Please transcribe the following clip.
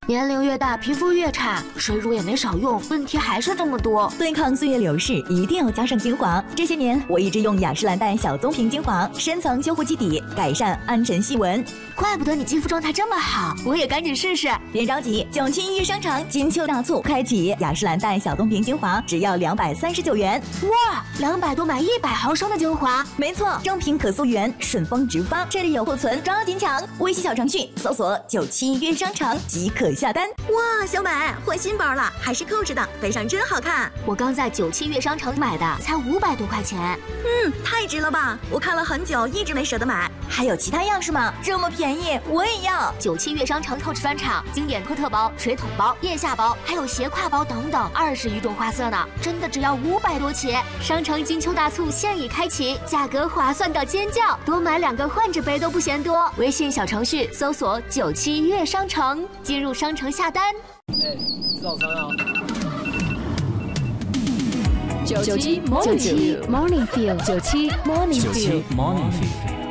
年龄越大，皮肤越差，水乳也没少用，问题还是这么多。 对抗岁月流逝，一定要加上精华。这些年，我一直用雅诗兰黛小棕瓶精华，深层修复基底，改善暗沉细纹。 怪不得你肌肤状态这么好，我也赶紧试试。 别着急，97预约商场金秋大促开启，雅诗兰黛小棕瓶精华只要239元。 哇，200多买100毫升的精华， 没错，正品可溯源，顺丰直发，这里有库存，抓紧抢！微信小程序搜索97预约商场即可下单。哇，小美换新包了，还是扣着的，背上真好看。 我刚在97悦商城买的，才500多块钱。 太值了吧！我看了很久，一直没舍得买。还有其他样式吗？这么便宜，我也要。 97悦商城 Coach 专场经典托特包、水桶包、腋下包，还有斜挎包等等，20余种花色呢，真的只要500多起。商城金秋大促现已开启，价格划算到尖叫，多买2个换着背都不嫌多。微信小程序搜索97悦商城，进入商城下单。 吃早餐啊 97 Morning Feel，97 Morning Feel。